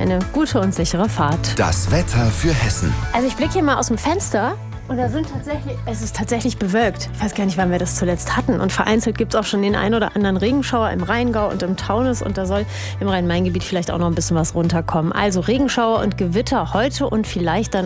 eine gute und sichere Fahrt. Das Wetter für Hessen. Also ich blicke hier mal aus dem Fenster. Und es ist tatsächlich bewölkt. Ich weiß gar nicht, wann wir das zuletzt hatten. Und vereinzelt gibt es auch schon den einen oder anderen Regenschauer im Rheingau und im Taunus. Und da soll im Rhein-Main-Gebiet vielleicht auch noch ein bisschen was runterkommen. Also Regenschauer und Gewitter heute und vielleicht dann